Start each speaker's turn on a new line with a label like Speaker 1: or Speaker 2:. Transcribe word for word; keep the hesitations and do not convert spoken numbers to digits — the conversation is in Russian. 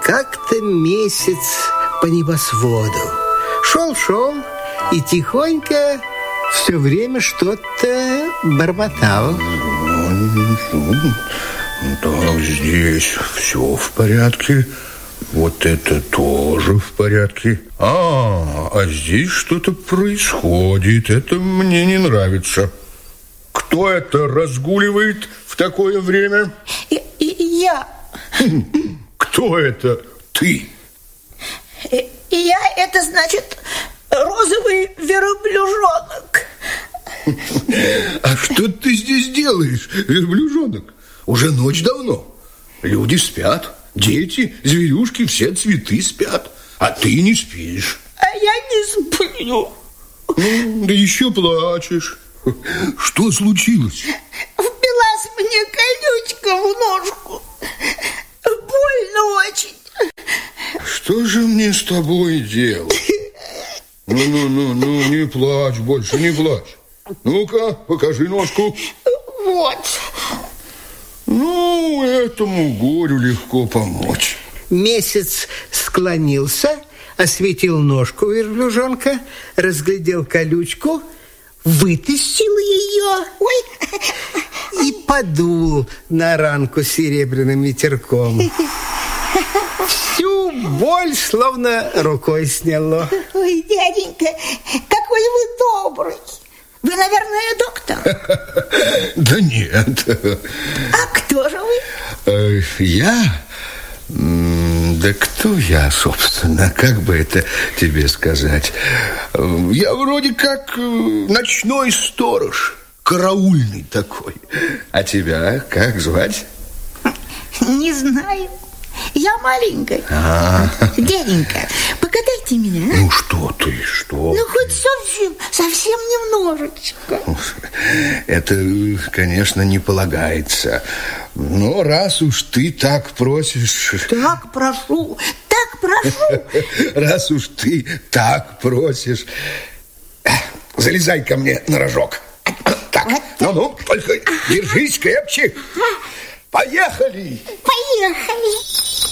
Speaker 1: Как-то месяц по небосводу шел-шел и тихонько все время что-то бормотал.
Speaker 2: Так, здесь все в порядке. Вот это тоже в порядке. А, а здесь что-то происходит. Это мне не нравится. Кто это разгуливает в такое время?
Speaker 3: И, и, я.
Speaker 2: Кто это? Ты.
Speaker 3: И, и я, это значит розовый верблюжонок.
Speaker 2: А что ты здесь делаешь, верблюжонок? Уже ночь давно. Люди спят. Дети, зверюшки, все цветы спят. А ты не спишь.
Speaker 3: А я не сплю.
Speaker 2: Ну, да еще плачешь. Что случилось?
Speaker 3: Впилась мне колючка в ножку. Больно очень.
Speaker 2: Что же мне с тобой делать? Ну-ну-ну, не плачь больше, не плачь. Ну-ка, покажи ножку.
Speaker 3: Вот.
Speaker 2: Ну, этому горю легко помочь.
Speaker 1: Месяц склонился, осветил ножку верблюжонка, разглядел колючку, вытащил ее, ой, и подул на ранку серебряным ветерком. Всю боль словно рукой сняло.
Speaker 3: Ой, дяденька, какой вы добрый. Вы, наверное, доктор?
Speaker 2: Да нет.
Speaker 3: А кто же вы?
Speaker 2: Я? Да кто я, собственно? Как бы это тебе сказать? Я вроде как ночной сторож, караульный такой. А тебя как звать?
Speaker 3: Не знаю. Я маленькая. А-а-а. Дяденька, погадайте меня.
Speaker 2: Ну что ты, что?
Speaker 3: Ну хоть совсем, совсем немножечко.
Speaker 2: Это, конечно, не полагается. Но раз уж ты так просишь...
Speaker 3: Так прошу, так прошу.
Speaker 2: Раз уж ты так просишь, залезай ко мне на рожок. Так, ну-ну, только держись крепче. Поехали!
Speaker 3: Поехали!